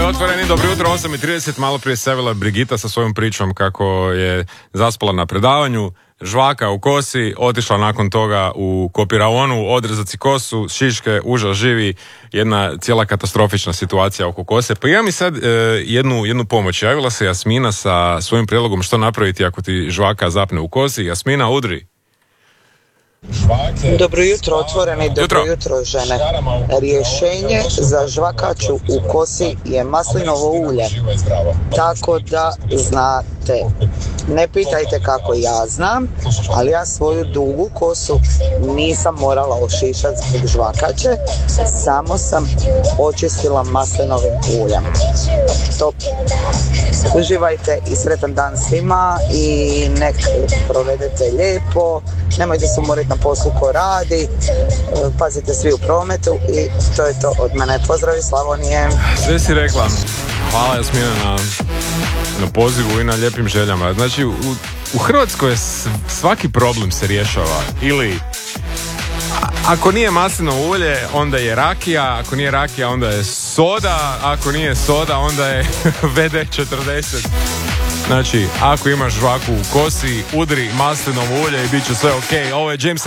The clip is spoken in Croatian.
otvoreni, dobro jutro, 8:30, malo prije se javila Brigita sa svojom pričom kako je zaspala na predavanju, žvaka u kosi, otišla nakon toga u kopiraonu, odrezat si kosu, šiške, užas živi, jedna cijela katastrofična situacija oko kose. Pa imam i sad jednu pomoć. Javila se Jasmina sa svojim prijedlogom što napraviti ako ti žvaka zapne u kosi. Jasmina, udri. Dobro jutro, otvoreni, dobro jutro, žene. Rješenje za žvakaču u kosi je maslinovo ulje. Tako da znate. Ne pitajte kako ja znam, ali ja svoju dugu kosu nisam morala ošišati zbog žvakače, samo sam očistila maslinovim uljem. Top. Uživajte i sretan dan svima i nek provedete lijepo. Nemojte se umoriti na poslu ko radi, pazite svi u prometu i to je to od mene. Pozdrav iz Slavonije. Sve si rekla. Hvala Jasmina na pozivu i na lijepim željama. Znači, u Hrvatskoj svaki problem se rješava. Ili ako nije maslinovo ulje, onda je rakija, ako nije rakija, onda je soda, ako nije soda, onda je VD40. Znači, ako imaš žvaku u kosi, udri maslinovo ulje i bit će sve ok. Ovo je James